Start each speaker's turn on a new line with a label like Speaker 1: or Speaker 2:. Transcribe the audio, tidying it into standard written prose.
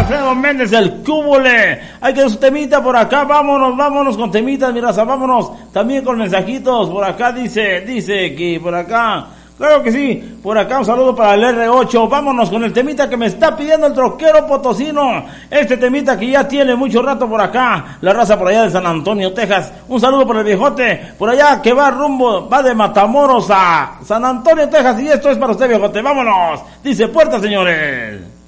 Speaker 1: Alfredo Méndez, el cúbole. Hay que su temita por acá, vámonos con temitas, mi raza, vámonos. También con mensajitos, por acá dice que por acá. Claro que sí, por acá un saludo para el R8, vámonos con el temita que me está pidiendo el troquero potosino, este temita que ya tiene mucho rato por acá, la raza por allá de San Antonio, Texas, un saludo para el viejote, por allá que va de Matamoros a San Antonio, Texas, y esto es para usted, viejote, vámonos, dice Puerta, señores.